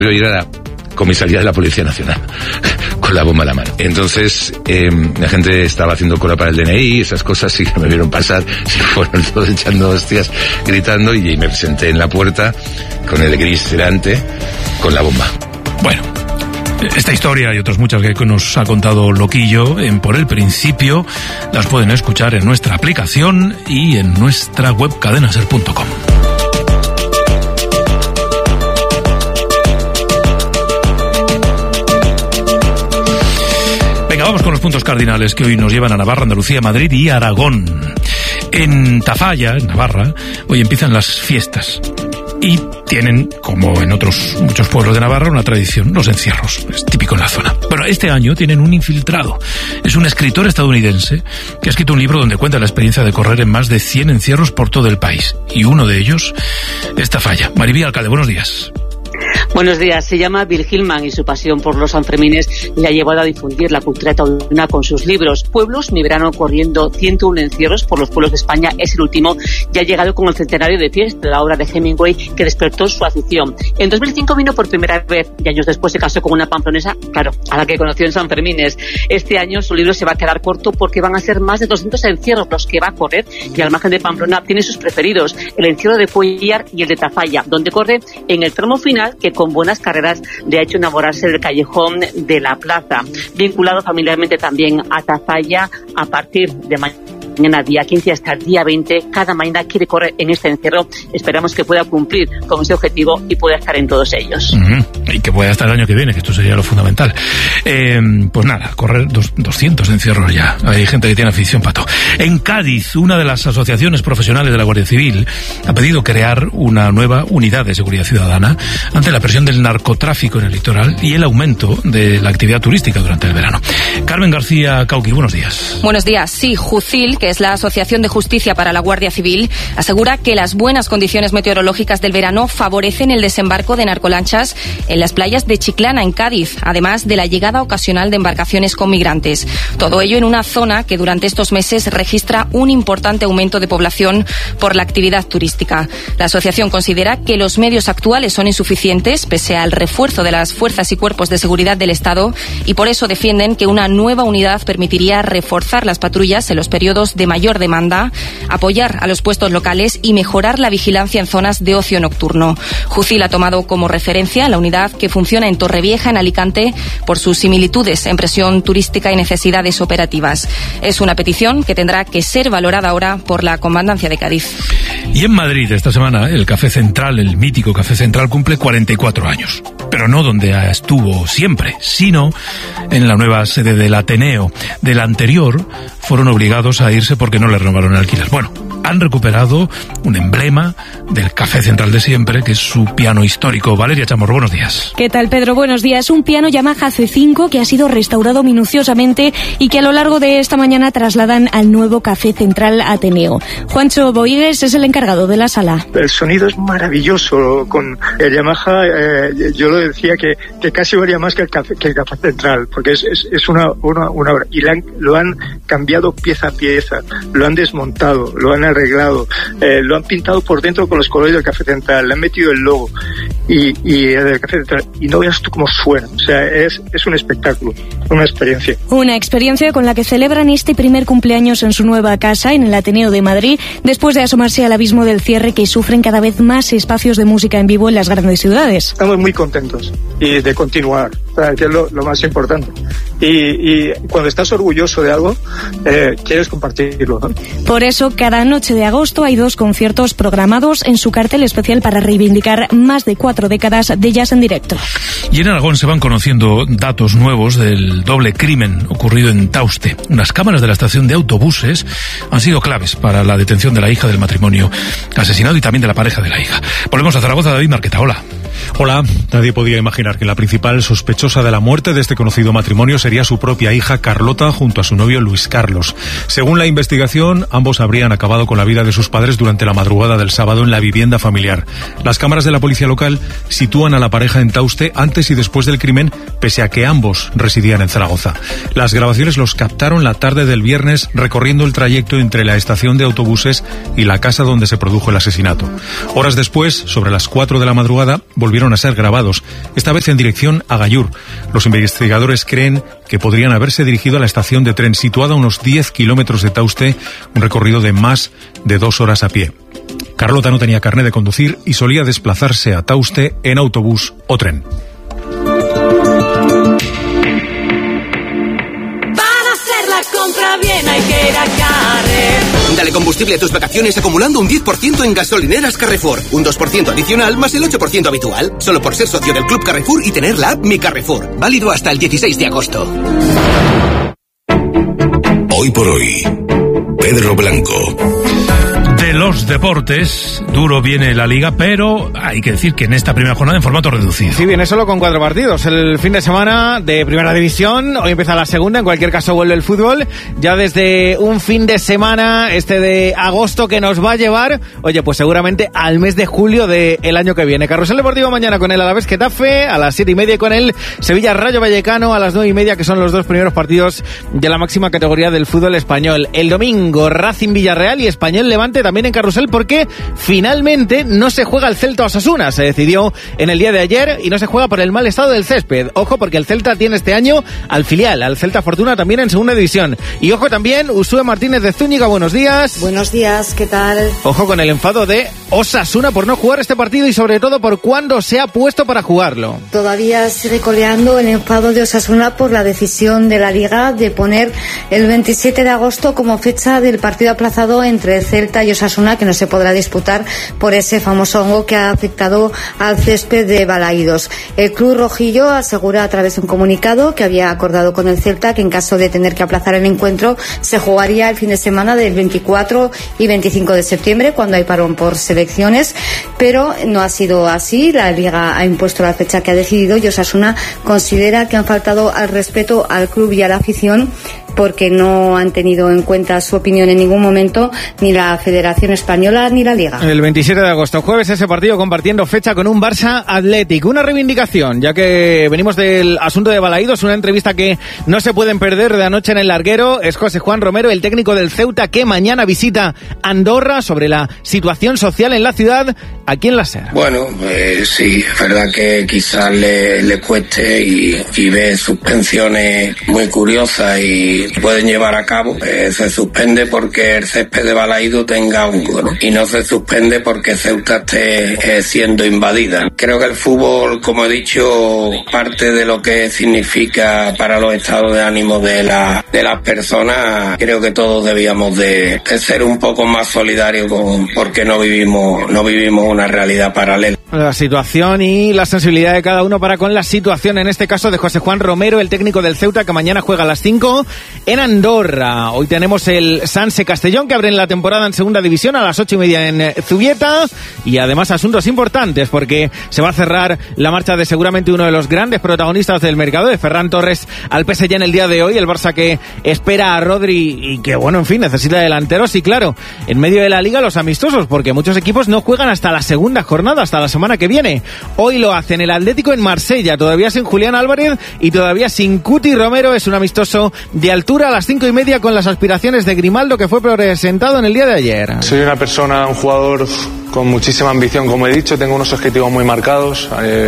ir a la comisaría de la Policía Nacional con la bomba en la mano. Entonces la gente estaba haciendo cola para el DNI, esas cosas, y que me vieron pasar, se fueron todos echando hostias, gritando, y me presenté en la puerta con el gris delante, con la bomba. Bueno, esta historia y otras muchas que nos ha contado Loquillo en Por el Principio las pueden escuchar en nuestra aplicación y en nuestra web cadenaser.com. Venga, vamos con los puntos cardinales que hoy nos llevan a Navarra, Andalucía, Madrid y Aragón. En Tafalla, en Navarra, hoy empiezan las fiestas. Y tienen, como en otros muchos pueblos de Navarra, una tradición, los encierros. Es típico en la zona. Bueno, este año tienen un infiltrado. Es un escritor estadounidense que ha escrito un libro donde cuenta la experiencia de correr en más de 100 encierros por todo el país. Y uno de ellos es Tafalla. Maribí Alcalde, buenos días. Buenos días. Se llama Bill Hillman y su pasión por los Sanfermines le ha llevado a difundir la cultura taurina con sus libros. Pueblos, mi verano corriendo 101 encierros por los pueblos de España es el último, y ha llegado con el centenario de fiesta, la obra de Hemingway que despertó su afición. En 2005 vino por primera vez y años después se casó con una pamplonesa, claro, a la que conoció en Sanfermines. Este año su libro se va a quedar corto porque van a ser más de 200 encierros los que va a correr, y al margen de Pamplona tiene sus preferidos, el encierro de Cuellar y el de Tafalla, donde corre en el tramo final que con buenas carreras le ha hecho enamorarse del callejón de la plaza. Vinculado familiarmente también a Tafalla, a partir de mañana día 15 hasta el día 20, cada mañana quiere correr en este encierro. Esperamos que pueda cumplir con ese objetivo y pueda estar en todos ellos. Y que pueda estar el año que viene, que esto sería lo fundamental. Pues nada, correr 200 encierros ya. Hay gente que tiene afición pato. En Cádiz, una de las asociaciones profesionales de la Guardia Civil ha pedido crear una nueva unidad de seguridad ciudadana ante la presión del narcotráfico en el litoral y el aumento de la actividad turística durante el verano. Carmen García Cauqui, buenos días. Buenos días. Sí, Jucil, que es la Asociación de Justicia para la Guardia Civil, asegura que las buenas condiciones meteorológicas del verano favorecen el desembarco de narcolanchas en las playas de Chiclana, en Cádiz, además de la llegada ocasional de embarcaciones con migrantes. Todo ello en una zona que durante estos meses registra un importante aumento de población por la actividad turística. La asociación considera que los medios actuales son insuficientes, pese al refuerzo de las fuerzas y cuerpos de seguridad del Estado, y por eso defienden que una nueva unidad permitiría reforzar las patrullas en los periodos de mayor demanda, apoyar a los puestos locales y mejorar la vigilancia en zonas de ocio nocturno. Jucil ha tomado como referencia la unidad que funciona en Torrevieja, en Alicante, por sus similitudes en presión turística y necesidades operativas. Es una petición que tendrá que ser valorada ahora por la Comandancia de Cádiz. Y en Madrid, esta semana, el Café Central, el mítico Café Central, cumple 44 años. Pero no donde estuvo siempre, sino en la nueva sede del Ateneo. Del anterior fueron obligados a irse porque no le renovaron el alquiler. Bueno, han recuperado un emblema del Café Central de siempre, que es su piano histórico. Valeria Chamorro, buenos días. ¿Qué tal, Pedro? Buenos días. Un piano Yamaha C5 que ha sido restaurado minuciosamente y que a lo largo de esta mañana trasladan al nuevo Café Central Ateneo. Juancho Boigues es el encargado de la sala. El sonido es maravilloso. Con el Yamaha, yo lo decía que casi varía más que el Café Central, porque es una obra. Y lo han cambiado pieza a pieza, lo han desmontado, lo han arreglado, lo han pintado por dentro con los colores del Café Central, le han metido el logo y del Café Central, y no veas tú cómo suena. O sea, es un espectáculo, una experiencia. Una experiencia con la que celebran este primer cumpleaños en su nueva casa, en el Ateneo de Madrid, después de asomarse al abismo del cierre que sufren cada vez más espacios de música en vivo en las grandes ciudades. Estamos muy contentos y de continuar, que es lo más importante. Y cuando estás orgulloso de algo, quieres compartirlo, ¿no? Por eso, cada noche de agosto hay 2 conciertos programados en su cartel especial para reivindicar más de 4 décadas de jazz en directo. Y en Aragón se van conociendo datos nuevos del doble crimen ocurrido en Tauste. Unas cámaras de la estación de autobuses han sido claves para la detención de la hija del matrimonio asesinado y también de la pareja de la hija. Volvemos a Zaragoza. David Marqueta, hola. Hola, nadie podía imaginar que la principal sospechosa de la muerte de este conocido matrimonio sería su propia hija Carlota junto a su novio Luis Carlos. Según la investigación, ambos habrían acabado con la vida de sus padres durante la madrugada del sábado en la vivienda familiar. Las cámaras de la policía local sitúan a la pareja en Tauste antes y después del crimen, pese a que ambos residían en Zaragoza. Las grabaciones los captaron la tarde del viernes recorriendo el trayecto entre la estación de autobuses y la casa donde se produjo el asesinato. Horas después, sobre las 4 de la madrugada, volvieron volvieron a ser grabados, esta vez en dirección a Gallur. Los investigadores creen que podrían haberse dirigido a la estación de tren situada a unos 10 kilómetros de Tauste, un recorrido de más de 2 horas a pie. Carlota no tenía carné de conducir y solía desplazarse a Tauste en autobús o tren. Compra bien, hay que ir a Carrefour. Dale combustible a tus vacaciones acumulando un 10% en gasolineras Carrefour. Un 2% adicional más el 8% habitual. Solo por ser socio del Club Carrefour y tener la app Mi Carrefour. Válido hasta el 16 de agosto. Hoy por hoy, Pedro Blanco. De los deportes, duro viene la Liga, pero hay que decir que en esta primera jornada en formato reducido. Sí, viene solo con 4 partidos. El fin de semana de Primera División, hoy empieza la segunda, en cualquier caso vuelve el fútbol. Ya desde un fin de semana, de agosto, que nos va a llevar, pues seguramente al mes de julio del año que viene. Carrusel Deportivo mañana con el Alavés Getafe, a las 7:30 con el Sevilla Rayo Vallecano, a las 9:30, que son los 2 primeros partidos de la máxima categoría del fútbol español. El domingo, Racing Villarreal y Español Levante también en Carrusel, porque finalmente no se juega el Celta Osasuna. Se decidió en el día de ayer y no se juega por el mal estado del césped. Ojo, porque el Celta tiene este año al filial, al Celta Fortuna, también en segunda división. Y ojo también, Usue Martínez de Zúñiga, buenos días. Buenos días, ¿qué tal? Ojo con el enfado de Osasuna por no jugar este partido y sobre todo por cuándo se ha puesto para jugarlo. Todavía sigue coleando el enfado de Osasuna por la decisión de la Liga de poner el 27 de agosto como fecha del partido aplazado entre Celta y Osasuna, que no se podrá disputar por ese famoso hongo que ha afectado al césped de Balaídos. El club rojillo asegura a través de un comunicado que había acordado con el Celta que en caso de tener que aplazar el encuentro se jugaría el fin de semana del 24 y 25 de septiembre, cuando hay parón por selecciones, pero no ha sido así. La Liga ha impuesto la fecha que ha decidido y Osasuna considera que han faltado al respeto al club y a la afición, porque no han tenido en cuenta su opinión en ningún momento ni la Federación Española ni la Liga. El 27 de agosto, jueves, ese partido compartiendo fecha con un Barça Athletic. Una reivindicación, ya que venimos del asunto de Balaídos, una entrevista que no se pueden perder de anoche en el larguero. Es José Juan Romero, el técnico del Ceuta, que mañana visita Andorra, sobre la situación social en la ciudad, aquí en la SER. Bueno, sí, es verdad que quizás le cueste y ve suspensiones muy curiosas y pueden llevar a cabo. Se suspende porque el césped de Balaídos tenga hongo, ¿no? Y no se suspende porque Ceuta esté siendo invadida. Creo que el fútbol, como he dicho, parte de lo que significa para los estados de ánimo de las personas. Creo que todos debíamos de ser un poco más solidarios porque no vivimos una realidad paralela. La situación y la sensibilidad de cada uno para con la situación, en este caso de José Juan Romero, el técnico del Ceuta, que mañana juega a las 5 en Andorra. Hoy tenemos el Sanse Castellón, que abre la temporada en segunda división, a las 8:30 en Zubieta, y además asuntos importantes, porque se va a cerrar la marcha de seguramente uno de los grandes protagonistas del mercado, de Ferran Torres al PSG en el día de hoy. El Barça, que espera a Rodri y que, bueno, en fin, necesita delanteros. Y claro, en medio de la Liga, los amistosos, porque muchos equipos no juegan hasta la segunda jornada, hasta la semana que viene. Hoy lo hacen el Atlético en Marsella, todavía sin Julián Álvarez y todavía sin Cuti Romero. Es un amistoso de altura a las 5:30 con las aspiraciones de Grimaldo, que fue presentado en el día de ayer. Soy una persona, un jugador con muchísima ambición, como he dicho. Tengo unos objetivos muy marcados.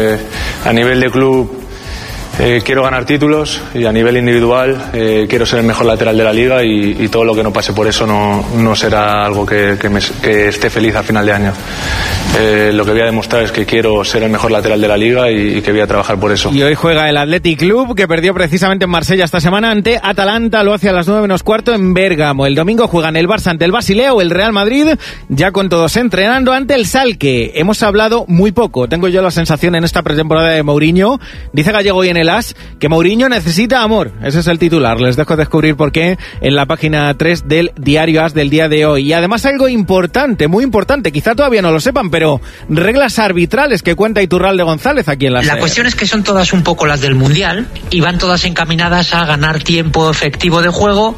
A nivel de club quiero ganar títulos, y a nivel individual quiero ser el mejor lateral de la liga, y todo lo que no pase por eso no será algo que esté feliz a final de año. Lo que voy a demostrar es que quiero ser el mejor lateral de la liga y que voy a trabajar por eso. Y hoy juega el Athletic Club, que perdió precisamente en Marsella esta semana ante Atalanta. Lo hace a las 9:15 en Bérgamo. El domingo juegan el Barça ante el Basilea o el Real Madrid, ya con todos entrenando, ante el Schalke. Hemos hablado muy poco, tengo yo la sensación, en esta pretemporada de Mourinho. Dice Gallego hoy en el AS que Mourinho necesita amor. Ese es el titular. Les dejo descubrir por qué en la página 3 del diario AS del día de hoy. Y además algo importante, muy importante, quizá todavía no lo sepan, pero reglas arbitrales que cuenta Iturralde González aquí en la SER. La cuestión es que son todas un poco las del Mundial y van todas encaminadas a ganar tiempo efectivo de juego,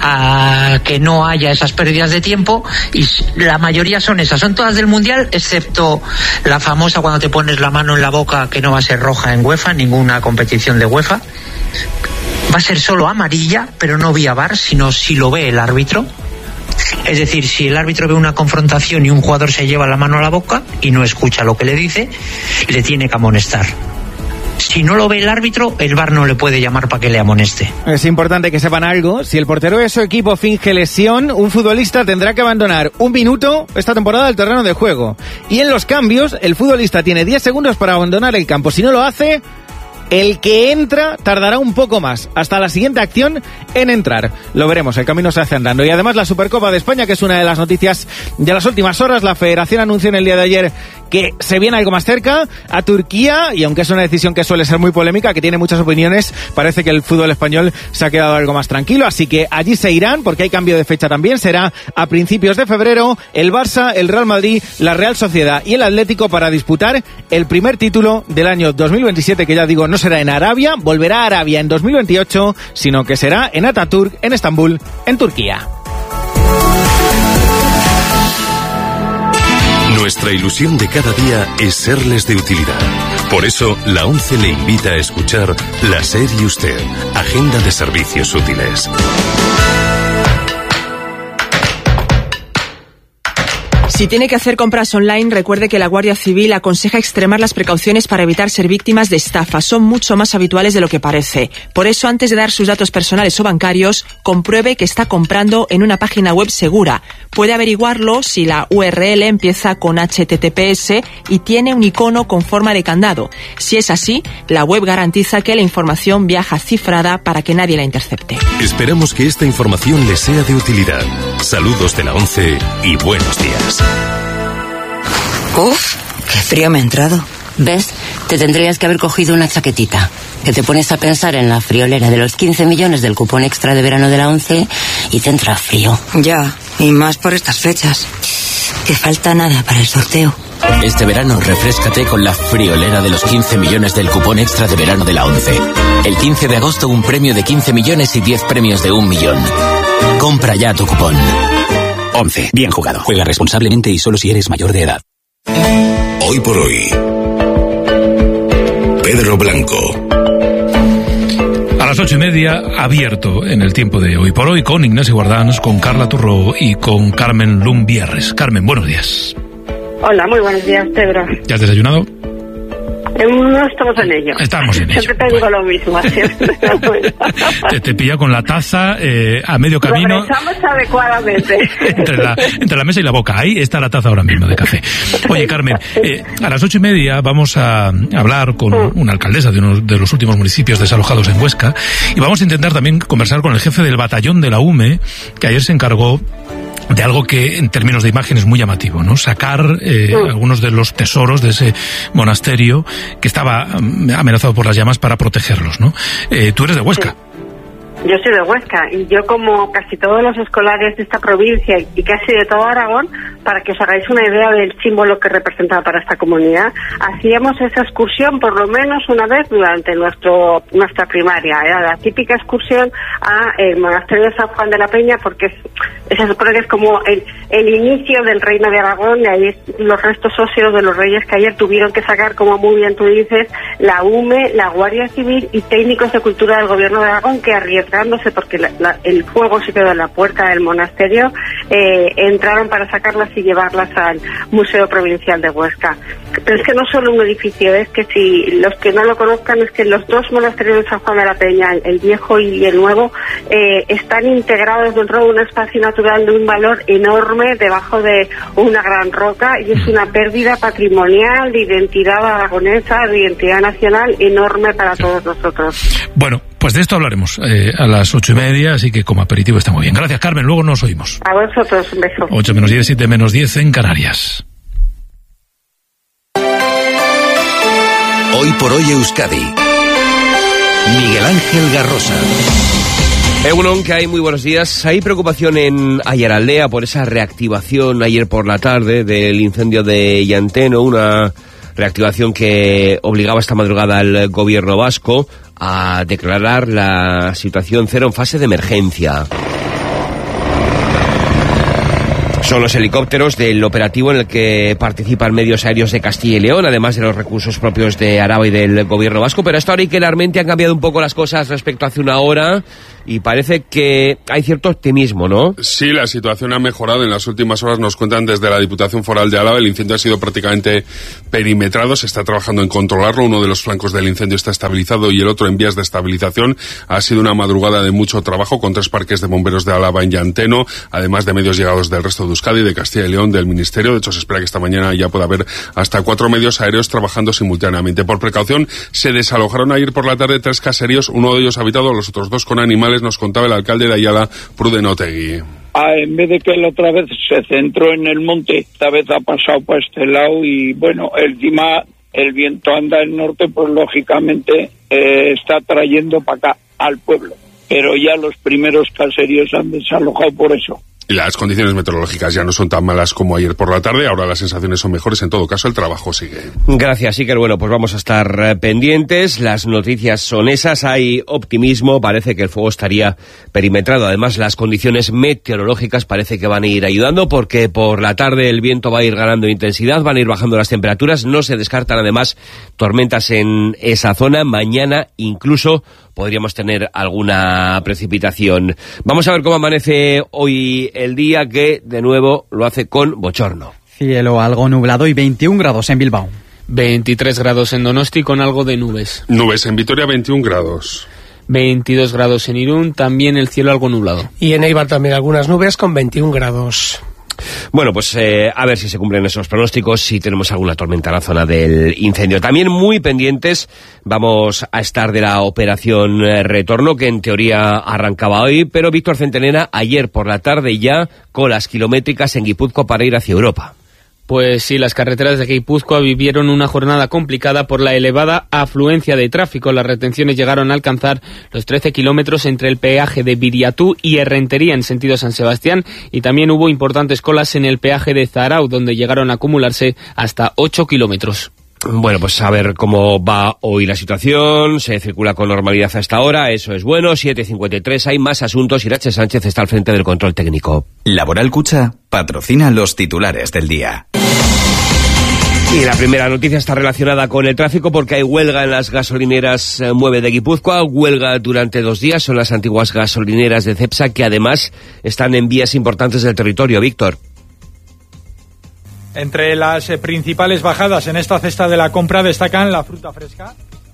a que no haya esas pérdidas de tiempo, y la mayoría son esas. Son todas del Mundial, excepto la famosa cuando te pones la mano en la boca, que no va a ser roja en UEFA, ninguna competición de UEFA. Va a ser solo amarilla, pero no vía VAR, sino si lo ve el árbitro. Es decir, si el árbitro ve una confrontación y un jugador se lleva la mano a la boca y no escucha lo que le dice, le tiene que amonestar. Si no lo ve el árbitro, el VAR no le puede llamar para que le amoneste. Es importante que sepan algo. Si el portero de su equipo finge lesión, un futbolista tendrá que abandonar 1 minuto esta temporada del terreno de juego. Y en los cambios, el futbolista tiene 10 segundos para abandonar el campo. Si no lo hace, el que entra tardará un poco más, hasta la siguiente acción en entrar. Lo veremos, el camino se hace andando. Y además la Supercopa de España, que es una de las noticias de las últimas horas. La Federación anunció en el día de ayer que se viene algo más cerca a Turquía, y aunque es una decisión que suele ser muy polémica, que tiene muchas opiniones, parece que el fútbol español se ha quedado algo más tranquilo, así que allí se irán, porque hay cambio de fecha también. Será a principios de febrero el Barça, el Real Madrid, la Real Sociedad y el Atlético para disputar el primer título del año 2027, que ya digo, no será en Arabia, volverá a Arabia en 2028, sino que será en Atatürk, en Estambul, en Turquía. Nuestra ilusión de cada día es serles de utilidad. Por eso, la ONCE le invita a escuchar La SER y Usted, Agenda de Servicios Útiles. Si tiene que hacer compras online, recuerde que la Guardia Civil aconseja extremar las precauciones para evitar ser víctimas de estafas. Son mucho más habituales de lo que parece. Por eso, antes de dar sus datos personales o bancarios, compruebe que está comprando en una página web segura. Puede averiguarlo si la URL empieza con HTTPS y tiene un icono con forma de candado. Si es así, la web garantiza que la información viaja cifrada para que nadie la intercepte. Esperamos que esta información les sea de utilidad. Saludos de la ONCE y buenos días. Uf, qué frío me ha entrado. ¿Ves? Te tendrías que haber cogido una chaquetita. Que te pones a pensar en la friolera de los 15 millones del cupón extra de verano de la ONCE y te entra frío. Ya, y más por estas fechas. Que falta nada para el sorteo. Este verano refréscate con la friolera de los 15 millones del cupón extra de verano de la ONCE. El 15 de agosto un premio de 15 millones y 10 premios de 1 millón. Compra ya tu cupón. ONCE, bien jugado. Juega responsablemente y solo si eres mayor de edad. Hoy por hoy, Pedro Blanco. A las 8:30, abierto en el tiempo de Hoy por Hoy, con Ignacio Guardans, con Carla Turró y con Carmen Lumbierres. Carmen, buenos días. Hola, muy buenos días, Pedro. ¿Ya has desayunado? No estamos en ello. Estamos en ello. Siempre te digo lo mismo. Te pilla con la taza a medio camino. Lo rezamos adecuadamente. entre la mesa y la boca. Ahí está la taza ahora mismo de café. Oye, Carmen, a las 8:30 vamos a hablar con una alcaldesa de uno de los últimos municipios desalojados en Huesca, y vamos a intentar también conversar con el jefe del batallón de la UME, que ayer se encargó de algo que en términos de imagen es muy llamativo, ¿no? Sacar algunos de los tesoros de ese monasterio que estaba amenazado por las llamas para protegerlos, ¿no? Tú eres de Huesca. Yo soy de Huesca, y yo, como casi todos los escolares de esta provincia y casi de todo Aragón, para que os hagáis una idea del símbolo que representaba para esta comunidad, hacíamos esa excursión por lo menos una vez durante nuestra primaria. Era la típica excursión a el monasterio de San Juan de la Peña, porque se supone que es como el inicio del reino de Aragón, y ahí los restos óseos de los reyes que ayer tuvieron que sacar, como muy bien tú dices, la UME, la Guardia Civil y técnicos de cultura del gobierno de Aragón, que arriesgándose porque el fuego se quedó en la puerta del monasterio, entraron para sacarlas y llevarlas al Museo Provincial de Huesca. Pero es que no solo un edificio, es que si los que no lo conozcan, es que los dos monasterios de San Juan de la Peña, el viejo y el nuevo, están integrados dentro de un espacio natural de un valor enorme debajo de una gran roca, y es una pérdida patrimonial, de identidad aragonesa, de identidad nacional enorme para todos nosotros. Bueno, pues de esto hablaremos a las 8:30, así que como aperitivo está muy bien. Gracias, Carmen, luego nos oímos. A vosotros, un beso. 8:10, 7:10 en Canarias. Hoy por hoy, Euskadi. Miguel Ángel Garrosa. Egunon, que hay, muy buenos días. Hay preocupación en Aiaraldea por esa reactivación ayer por la tarde del incendio de Llanteno, una reactivación que obligaba esta madrugada al gobierno vasco a declarar la situación cero en fase de emergencia. Son los helicópteros del operativo en el que participan medios aéreos de Castilla y León, además de los recursos propios de Araba y del gobierno vasco. Pero hasta ahora claramente han cambiado un poco las cosas respecto a hace una hora y parece que hay cierto optimismo, ¿no? Sí, la situación ha mejorado en las últimas horas. Nos cuentan desde la Diputación Foral de Álava, el incendio ha sido prácticamente perimetrado, se está trabajando en controlarlo. Uno de los flancos del incendio está estabilizado y el otro en vías de estabilización. Ha sido una madrugada de mucho trabajo con 3 parques de bomberos de Álava en Llanteno, además de medios llegados del resto de Euskadi, de Castilla y León, del Ministerio. De hecho, se espera que esta mañana ya pueda haber hasta 4 medios aéreos trabajando simultáneamente. Por precaución, se desalojaron ayer por la tarde 3 caseríos, uno de ellos habitado, los otros 2 con animales, nos contaba el alcalde de Ayala, Pruden Otegui. En vez de que la otra vez se centró en el monte, esta vez ha pasado por este lado y bueno, encima el viento anda del norte, pues lógicamente está trayendo para acá al pueblo. Pero ya los primeros caseríos han desalojado por eso. Y las condiciones meteorológicas ya no son tan malas como ayer por la tarde, ahora las sensaciones son mejores, en todo caso el trabajo sigue. Gracias, Iker. Bueno, pues vamos a estar pendientes, las noticias son esas, hay optimismo, parece que el fuego estaría perimetrado, además las condiciones meteorológicas parece que van a ir ayudando porque por la tarde el viento va a ir ganando intensidad, van a ir bajando las temperaturas, no se descartan además tormentas en esa zona, mañana incluso podríamos tener alguna precipitación. Vamos a ver cómo amanece hoy el día, que de nuevo lo hace con bochorno. Cielo algo nublado y 21 grados en Bilbao. 23 grados en Donosti con algo de nubes. Nubes en Vitoria, 21 grados. 22 grados en Irún, también el cielo algo nublado. Y en Eibar también algunas nubes con 21 grados. Bueno, pues a ver si se cumplen esos pronósticos, si tenemos alguna tormenta en la zona del incendio. También muy pendientes vamos a estar de la operación Retorno, que en teoría arrancaba hoy, pero Víctor Centenera ayer por la tarde ya colas kilométricas en Guipúzcoa para ir hacia Europa. Pues sí, las carreteras de Guipúzcoa vivieron una jornada complicada por la elevada afluencia de tráfico. Las retenciones llegaron a alcanzar los 13 kilómetros entre el peaje de Viriatú y Errentería en sentido San Sebastián, y también hubo importantes colas en el peaje de Zarau, donde llegaron a acumularse hasta 8 kilómetros. Bueno, pues a ver cómo va hoy la situación. Se circula con normalidad hasta ahora, eso es bueno. 7:53, hay más asuntos. Irache Sánchez está al frente del control técnico. Laboral Cucha patrocina los titulares del día. Y la primera noticia está relacionada con el tráfico porque hay huelga en las gasolineras Mueve de Guipúzcoa, huelga durante 2 días, son las antiguas gasolineras de Cepsa que además están en vías importantes del territorio. Víctor. Entre las principales bajadas en esta cesta de la compra destacan la fruta fresca.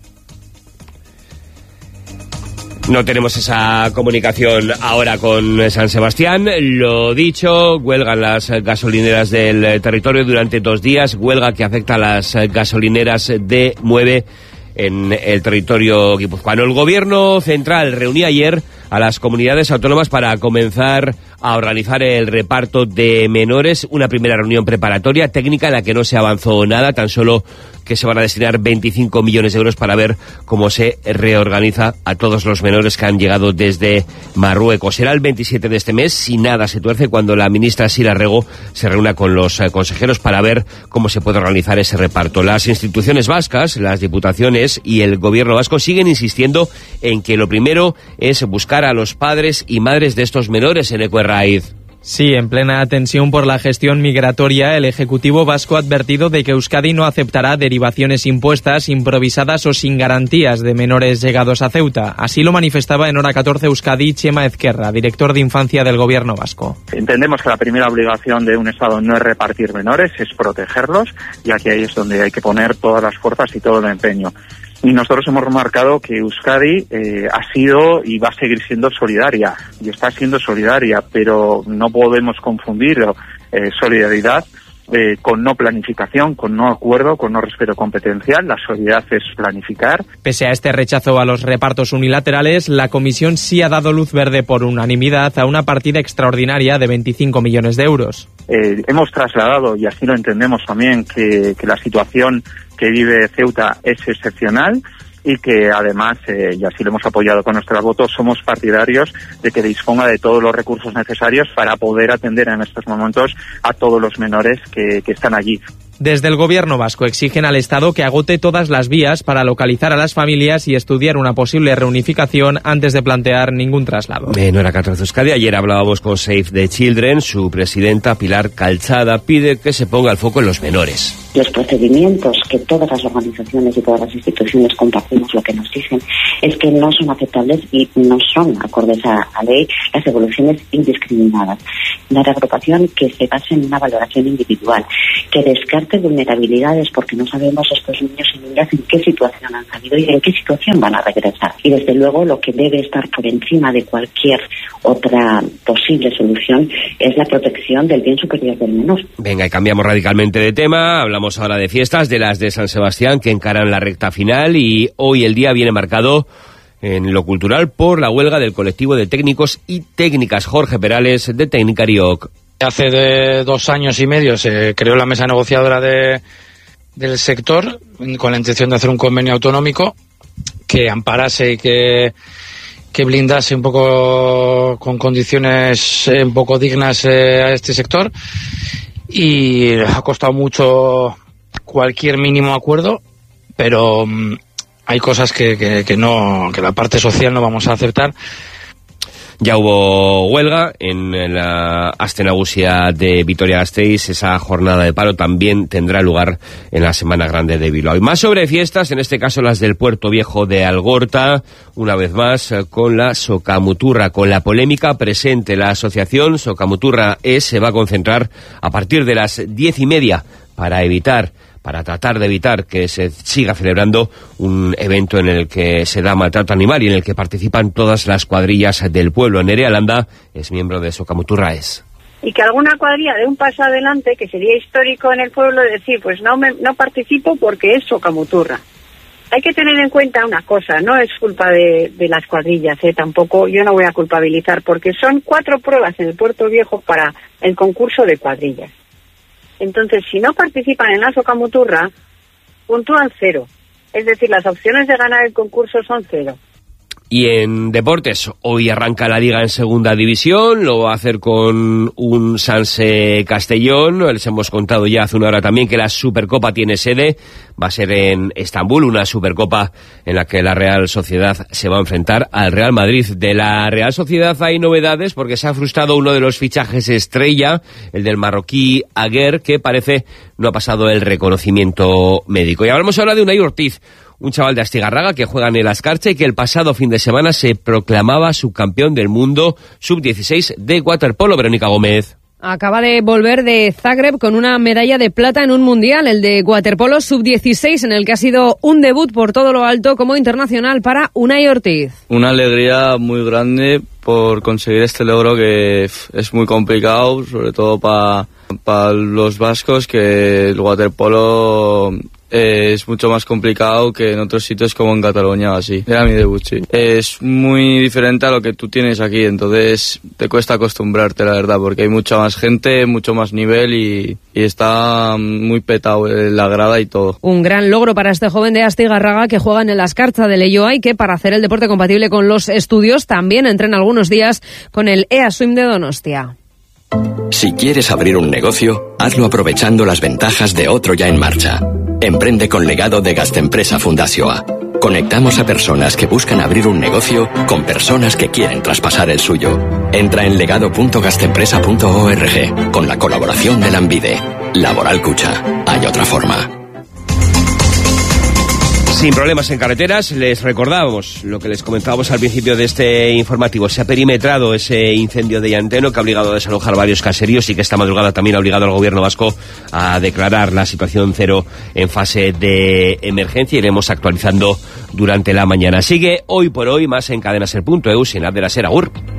No tenemos esa comunicación ahora con San Sebastián. Lo dicho, huelgan las gasolineras del territorio durante 2 días, huelga que afecta a las gasolineras de Mueve en el territorio guipuzcoano. El gobierno central reunió ayer a las comunidades autónomas para comenzar a organizar el reparto de menores, una primera reunión preparatoria técnica en la que no se avanzó nada, tan solo que se van a destinar 25 millones de euros para ver cómo se reorganiza a todos los menores que han llegado desde Marruecos. Será el 27 de este mes, si nada se tuerce, cuando la ministra Sira Rego se reúna con los consejeros para ver cómo se puede organizar ese reparto. Las instituciones vascas, las diputaciones y el gobierno vasco siguen insistiendo en que lo primero es buscar a los padres y madres de estos menores en Ecuerraiz. Sí, en plena tensión por la gestión migratoria, el Ejecutivo vasco ha advertido de que Euskadi no aceptará derivaciones impuestas, improvisadas o sin garantías de menores llegados a Ceuta. Así lo manifestaba en Hora 14 Euskadi Chema Ezquerra, director de Infancia del Gobierno vasco. Entendemos que la primera obligación de un Estado no es repartir menores, es protegerlos, y aquí ahí es donde hay que poner todas las fuerzas y todo el empeño. Y nosotros hemos remarcado que Euskadi ha sido y va a seguir siendo solidaria, y está siendo solidaria, pero no podemos confundir solidaridad con no planificación, con no acuerdo, con no respeto competencial. La solidaridad es planificar. Pese a este rechazo a los repartos unilaterales, la Comisión sí ha dado luz verde por unanimidad a una partida extraordinaria de 25 millones de euros. Hemos trasladado, y así lo entendemos también, que la situación que vive Ceuta es excepcional y que además, y así lo hemos apoyado con nuestros votos, somos partidarios de que disponga de todos los recursos necesarios para poder atender en estos momentos a todos los menores que están allí. Desde el gobierno vasco exigen al Estado que agote todas las vías para localizar a las familias y estudiar una posible reunificación antes de plantear ningún traslado. No era 14 Euskadi. Ayer hablábamos con Save the Children. Su presidenta, Pilar Calzada, pide que se ponga el foco en los menores. Los procedimientos que todas las organizaciones y todas las instituciones compartimos, lo que nos dicen es que no son aceptables y no son acordes a ley las evoluciones indiscriminadas. Una reagrupación que se base en una valoración individual, que descarte vulnerabilidades porque no sabemos estos niños y niñas en qué situación han salido y en qué situación van a regresar. Y desde luego lo que debe estar por encima de cualquier otra posible solución es la protección del bien superior del menor. Venga, y cambiamos radicalmente de tema. Hablamos ahora de fiestas, de las de San Sebastián, que encaran la recta final, y hoy el día viene marcado en lo cultural por la huelga del colectivo de técnicos y técnicas. Jorge Perales, de Tecnicarioc. Hace 2 años y medio se creó la mesa negociadora del sector con la intención de hacer un convenio autonómico que amparase y que blindase un poco con condiciones un poco dignas a este sector, y ha costado mucho cualquier mínimo acuerdo, pero hay cosas que la parte social no vamos a aceptar. Ya hubo huelga en la Aste Nagusia de Vitoria-Gasteiz. Esa jornada de paro también tendrá lugar en la Semana Grande de Bilbao. Y más sobre fiestas, en este caso las del Puerto Viejo de Algorta, una vez más con la Socamuturra, con la polémica presente. La asociación Socamuturra se va a concentrar a partir de las 10:30 para tratar de evitar que se siga celebrando un evento en el que se da maltrato animal y en el que participan todas las cuadrillas del pueblo. Nerea Landa es miembro de Socamuturra Y que alguna cuadrilla dé un paso adelante, que sería histórico en el pueblo, decir, pues no participo porque es Socamuturra. Hay que tener en cuenta una cosa, no es culpa de las cuadrillas, tampoco, yo no voy a culpabilizar, porque son 4 pruebas en el Puerto Viejo para el concurso de cuadrillas. Entonces, si no participan en la Socamuturra, puntúan 0. Es decir, las opciones de ganar el concurso son 0. Y en deportes, hoy arranca la Liga en Segunda División, lo va a hacer con un Sanse Castellón. Les hemos contado ya hace una hora también que la Supercopa tiene sede, va a ser en Estambul, una Supercopa en la que la Real Sociedad se va a enfrentar al Real Madrid. De la Real Sociedad hay novedades porque se ha frustrado uno de los fichajes estrella, el del marroquí Aguer, que parece no ha pasado el reconocimiento médico. Y hablamos ahora de Unai Ortiz, un chaval de Astigarraga que juega en el Azkarche y que el pasado fin de semana se proclamaba subcampeón del mundo sub-16 de waterpolo. Verónica Gómez. Acaba de volver de Zagreb con una medalla de plata en un mundial, el de waterpolo sub-16, en el que ha sido un debut por todo lo alto como internacional para Unai Ortiz. Una alegría muy grande por conseguir este logro que es muy complicado, sobre todo para los vascos, que el waterpolo es mucho más complicado que en otros sitios como en Cataluña o así. Era mi debut, sí. Es muy diferente a lo que tú tienes aquí, entonces te cuesta acostumbrarte, la verdad, porque hay mucha más gente, mucho más nivel y está muy petado la grada y todo. Un gran logro para este joven de Astigarraga que juega en el Azkartza de Leioa y que para hacer el deporte compatible con los estudios también entrena algunos días con el EA Swim de Donostia. Si quieres abrir un negocio, hazlo aprovechando las ventajas de otro ya en marcha. Emprende con Legado de Gastempresa Fundazioa. Conectamos a personas que buscan abrir un negocio con personas que quieren traspasar el suyo. Entra en legado.gastempresa.org con la colaboración de Lanbide. Laboral Cucha. Hay otra forma. Sin problemas en carreteras, les recordábamos lo que les comentábamos al principio de este informativo. Se ha perimetrado ese incendio de Llanteno que ha obligado a desalojar varios caseríos y que esta madrugada también ha obligado al gobierno vasco a declarar la situación 0 en fase de emergencia. Iremos actualizando durante la mañana. Sigue hoy por hoy más en Cadena Ser.eu, sin la de la Ser. Agur.